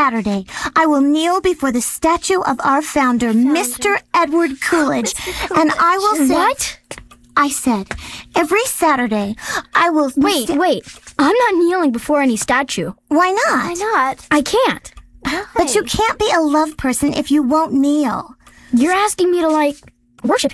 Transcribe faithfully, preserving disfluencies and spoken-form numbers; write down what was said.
Saturday, I will kneel before the statue of our founder, Mister Edward Coolidge, and I will say... What? I said, every Saturday, I will... Wait, st- wait. I'm not kneeling before any statue. Why not? Why not? I can't. But you can't be a love person if you won't kneel. You're asking me to, like, worship him.